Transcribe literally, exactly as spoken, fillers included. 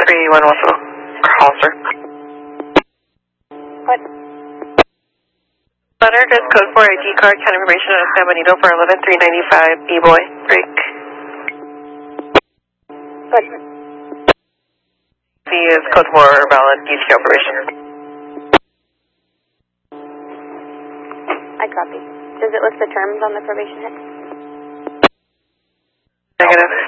three one one zero. Call, sir. What? Leonard is code for I D card, count information on San Benito for eleven three ninety-five, E-boy, break. What? C is code for valid D C operation. I copy. Does it list the terms on the probation hit? Negative.